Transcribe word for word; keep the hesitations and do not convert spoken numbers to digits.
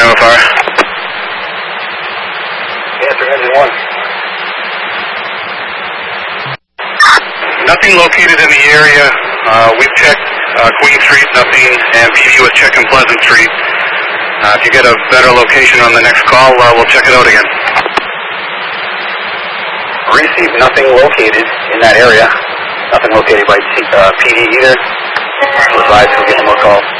F R. Answer engine one. Nothing located in the area. Uh, we've checked uh, Queen Street, nothing, and P D was checking Pleasant Street. Uh, if you get a better location on the next call, uh, we'll check it out again. Received nothing located in that area. Nothing located by T, uh, P D either. Advise we'll get more calls.